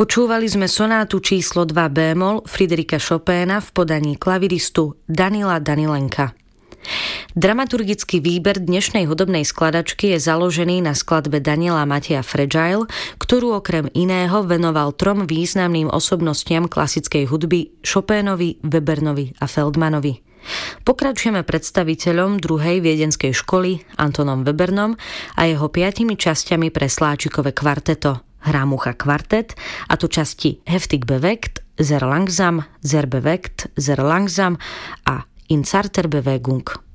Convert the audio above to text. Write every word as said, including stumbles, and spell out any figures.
Počúvali sme sonátu číslo dva bémol Friedricha Chopina v podaní klaviristu Danila Danilenka. Dramaturgický výber dnešnej hudobnej skladačky je založený na skladbe Daniela Mateja Fragile, ktorú okrem iného venoval trom významným osobnostiam klasickej hudby Chopinovi, Webernovi a Feldmanovi. Pokračujeme predstaviteľom druhej viedenskej školy Antonom Webernom a jeho piatimi časťami pre sláčikové kvarteto Hrámucha kvartet, a to časti Heftig bewegt, Sehr langsam, Sehr bewegt, Sehr langsam a In zarter Bewegung.